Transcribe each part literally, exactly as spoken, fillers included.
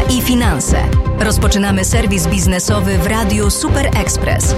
i finanse. Rozpoczynamy serwis biznesowy w Radiu Super Express.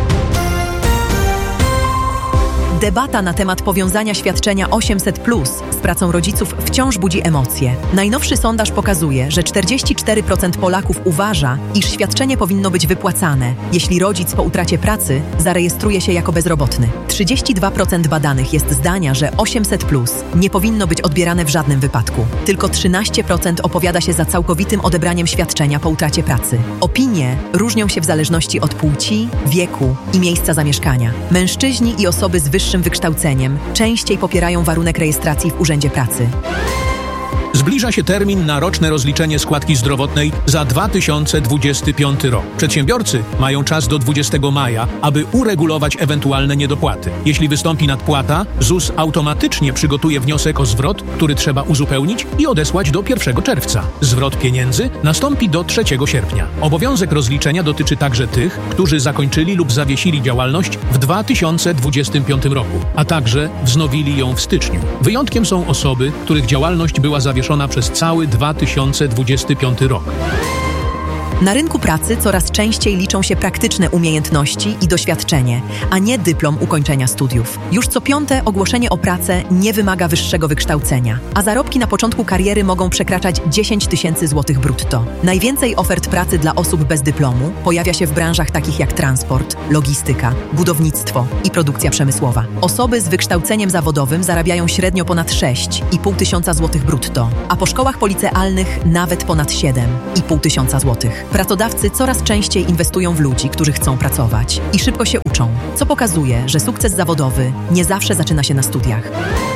Debata na temat powiązania świadczenia osiemset plus z pracą rodziców wciąż budzi emocje. Najnowszy sondaż pokazuje, że czterdzieści cztery procent Polaków uważa, iż świadczenie powinno być wypłacane, jeśli rodzic po utracie pracy zarejestruje się jako bezrobotny. trzydzieści dwa procent badanych jest zdania, że osiemset plus nie powinno być odbierane w żadnym wypadku. Tylko trzynaście procent opowiada się za całkowitym odebraniem świadczenia po utracie pracy. Opinie różnią się w zależności od płci, wieku i miejsca zamieszkania. Mężczyźni i osoby z wyższym wykształceniem częściej popierają warunek rejestracji w Urzędzie Pracy. Zbliża się termin na roczne rozliczenie składki zdrowotnej za dwa tysiące dwudziesty piąty rok. Przedsiębiorcy mają czas do dwudziestego maja, aby uregulować ewentualne niedopłaty. Jeśli wystąpi nadpłata, ZUS automatycznie przygotuje wniosek o zwrot, który trzeba uzupełnić i odesłać do pierwszego czerwca. Zwrot pieniędzy nastąpi do trzeciego sierpnia. Obowiązek rozliczenia dotyczy także tych, którzy zakończyli lub zawiesili działalność w dwa tysiące dwudziestym piątym roku, a także wznowili ją w styczniu. Wyjątkiem są osoby, których działalność była zawieszona przez cały dwa tysiące dwudziesty piąty rok. Na rynku pracy coraz częściej liczą się praktyczne umiejętności i doświadczenie, a nie dyplom ukończenia studiów. Już co piąte ogłoszenie o pracę nie wymaga wyższego wykształcenia, a zarobki na początku kariery mogą przekraczać dziesięć tysięcy złotych brutto. Najwięcej ofert pracy dla osób bez dyplomu pojawia się w branżach takich jak transport, logistyka, budownictwo i produkcja przemysłowa. Osoby z wykształceniem zawodowym zarabiają średnio ponad sześć i pół tysiąca złotych brutto, a po szkołach policealnych nawet ponad siedem i pół tysiąca złotych. Pracodawcy coraz częściej inwestują w ludzi, którzy chcą pracować i szybko się uczą, co pokazuje, że sukces zawodowy nie zawsze zaczyna się na studiach.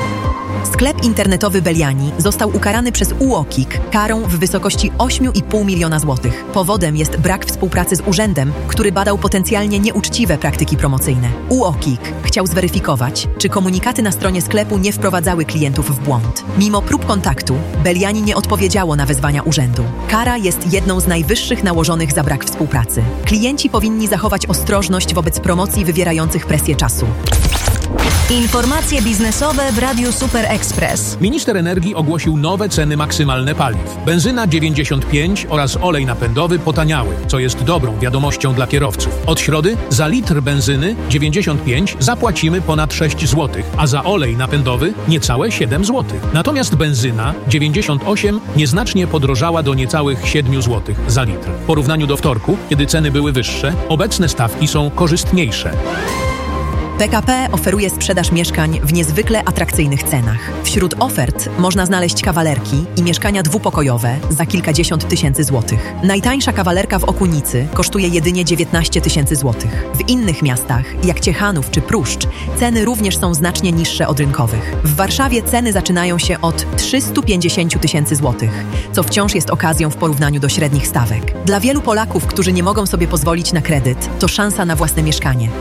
Sklep internetowy Beliani został ukarany przez U O K I K karą w wysokości osiem i pół miliona złotych. Powodem jest brak współpracy z urzędem, który badał potencjalnie nieuczciwe praktyki promocyjne. U O K I K chciał zweryfikować, czy komunikaty na stronie sklepu nie wprowadzały klientów w błąd. Mimo prób kontaktu, Beliani nie odpowiedziało na wezwania urzędu. Kara jest jedną z najwyższych nałożonych za brak współpracy. Klienci powinni zachować ostrożność wobec promocji wywierających presję czasu. Informacje biznesowe w Radiu Super Express. Minister energii ogłosił nowe ceny maksymalne paliw. Benzyna dziewięćdziesiąt pięć oraz olej napędowy potaniały, co jest dobrą wiadomością dla kierowców. Od środy za litr benzyny dziewięćdziesiąt pięć zapłacimy ponad sześć złotych, a za olej napędowy niecałe siedem złotych. Natomiast benzyna dziewięćdziesiąt osiem nieznacznie podrożała do niecałych siedem złotych za litr. W porównaniu do wtorku, kiedy ceny były wyższe, obecne stawki są korzystniejsze. P K P oferuje sprzedaż mieszkań w niezwykle atrakcyjnych cenach. Wśród ofert można znaleźć kawalerki i mieszkania dwupokojowe za kilkadziesiąt tysięcy złotych. Najtańsza kawalerka w Okunicy kosztuje jedynie dziewiętnaście tysięcy złotych. W innych miastach, jak Ciechanów czy Pruszcz, ceny również są znacznie niższe od rynkowych. W Warszawie ceny zaczynają się od trzysta pięćdziesiąt tysięcy złotych, co wciąż jest okazją w porównaniu do średnich stawek. Dla wielu Polaków, którzy nie mogą sobie pozwolić na kredyt, to szansa na własne mieszkanie.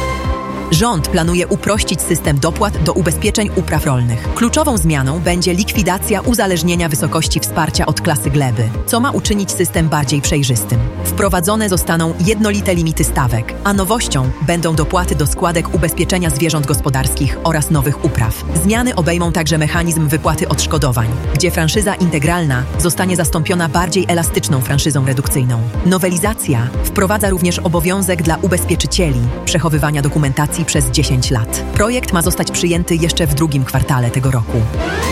Rząd planuje uprościć system dopłat do ubezpieczeń upraw rolnych. Kluczową zmianą będzie likwidacja uzależnienia wysokości wsparcia od klasy gleby, co ma uczynić system bardziej przejrzystym. Wprowadzone zostaną jednolite limity stawek, a nowością będą dopłaty do składek ubezpieczenia zwierząt gospodarskich oraz nowych upraw. Zmiany obejmą także mechanizm wypłaty odszkodowań, gdzie franszyza integralna zostanie zastąpiona bardziej elastyczną franszyzą redukcyjną. Nowelizacja wprowadza również obowiązek dla ubezpieczycieli przechowywania dokumentacji przez dziesięć lat. Projekt ma zostać przyjęty jeszcze w drugim kwartale tego roku.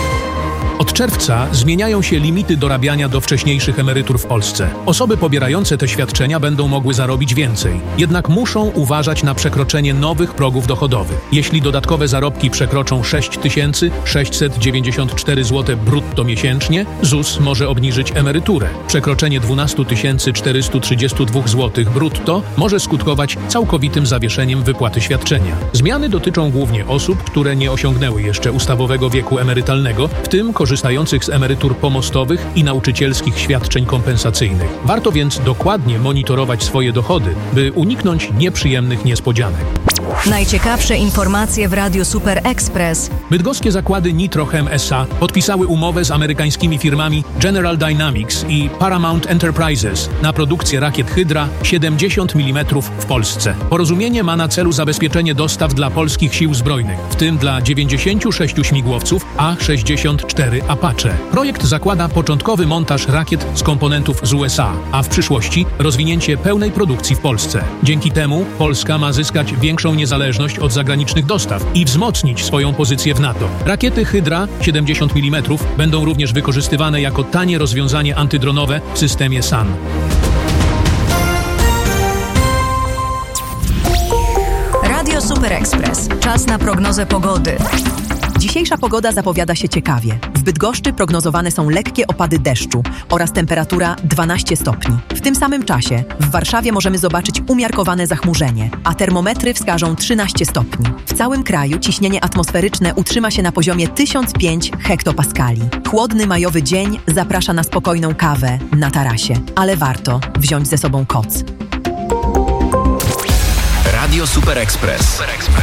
Od czerwca zmieniają się limity dorabiania do wcześniejszych emerytur w Polsce. Osoby pobierające te świadczenia będą mogły zarobić więcej, jednak muszą uważać na przekroczenie nowych progów dochodowych. Jeśli dodatkowe zarobki przekroczą sześć tysięcy sześćset dziewięćdziesiąt cztery złote brutto miesięcznie, ZUS może obniżyć emeryturę. Przekroczenie dwanaście tysięcy czterysta trzydzieści dwa złotych brutto może skutkować całkowitym zawieszeniem wypłaty świadczenia. Zmiany dotyczą głównie osób, które nie osiągnęły jeszcze ustawowego wieku emerytalnego, w tym korzystających z emerytur pomostowych i nauczycielskich świadczeń kompensacyjnych. Warto więc dokładnie monitorować swoje dochody, by uniknąć nieprzyjemnych niespodzianek. Najciekawsze informacje w Radiu Super Express. Bydgoskie zakłady Nitrochem S A podpisały umowę z amerykańskimi firmami General Dynamics i Paramount Enterprises na produkcję rakiet Hydra siedemdziesiąt milimetrów w Polsce. Porozumienie ma na celu zabezpieczenie dostaw dla polskich sił zbrojnych, w tym dla dziewięćdziesięciu sześciu śmigłowców A sześćdziesiąt cztery Pantary Apache. Projekt zakłada początkowy montaż rakiet z komponentów z U S A, a w przyszłości rozwinięcie pełnej produkcji w Polsce. Dzięki temu Polska ma zyskać większą niezależność od zagranicznych dostaw i wzmocnić swoją pozycję w NATO. Rakiety Hydra siedemdziesiąt milimetrów będą również wykorzystywane jako tanie rozwiązanie antydronowe w systemie S A N. Radio Super Express. Czas na prognozę pogody. Dzisiejsza pogoda zapowiada się ciekawie. W Bydgoszczy prognozowane są lekkie opady deszczu oraz temperatura dwanaście stopni. W tym samym czasie w Warszawie możemy zobaczyć umiarkowane zachmurzenie, a termometry wskażą trzynaście stopni. W całym kraju ciśnienie atmosferyczne utrzyma się na poziomie tysiąc pięć hektopaskali. Chłodny majowy dzień zaprasza na spokojną kawę na tarasie, ale warto wziąć ze sobą koc. Radio Super Express.